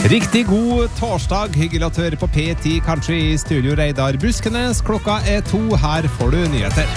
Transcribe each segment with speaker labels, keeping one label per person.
Speaker 1: Riktig god torsdag, hyggelig at du hører på P10, kanskje i studio Reidar Buskenes. Klokka 2, her får du nyheter.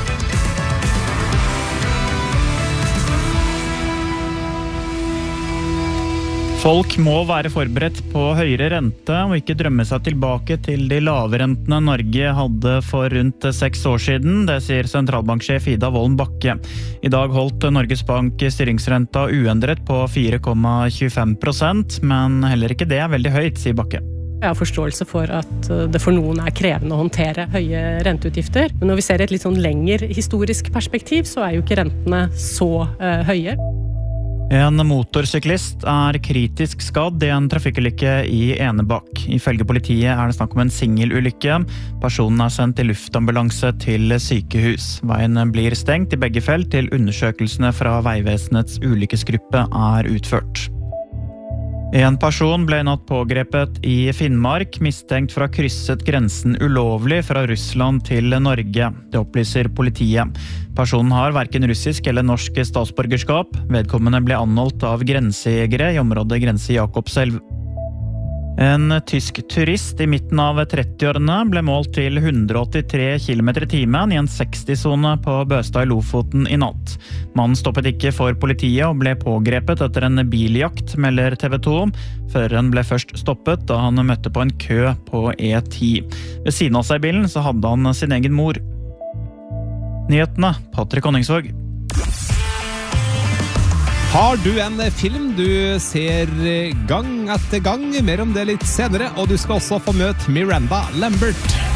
Speaker 2: Folk må være forberedt på høyere rente og ikke drømme seg tilbake til de lave rentene Norge hadde for rundt 6 år siden, det sier sentralbanksjef Ida Wolden Bakke. I dag holdt Norges Bank styringsrenta uendret på 4,25%, men heller ikke det er veldig høyt, sier Bakke.
Speaker 3: Jeg har forståelse for at det for noen er krevende å håndtere høye renteutgifter, men når vi ser et litt sånn lengre historisk perspektiv, så er jo ikke rentene så høye.
Speaker 2: En motorsyklist er kritisk skadd i en trafikkulykke i Enebakk. Ifølge politiet er det snakk om en singelulykke. Personen er sendt i luftambulanse til sykehus. Veien blir stengt i begge felt til undersøkelsene fra Veivesenets ulykkesgruppe er utført. En person ble natt pågrepet i Finnmark, mistenkt for å ha krysset grensen ulovlig fra Russland til Norge. Det opplyser politiet. Personen har hverken russisk eller norsk statsborgerskap. Vedkommende ble anholdt av grensejegere i området Grense Jakobselv. En tysk turist i midten av 30-årene ble målt til 183 km i timen i en 60-zone på Bøstad i Lofoten i natt. Mannen stoppet ikke for politiet og ble pågrepet etter en biljakt, melder TV 2. Føreren ble først stoppet da han møtte på en kø på E10. Ved siden av seg i bilen så hadde han sin egen mor. Nyhetene, Patrick Honningsvåg.
Speaker 1: Har du en film du ser gang etter gang? Mer om det litt senere, og du skal også få møte Miranda Lambert.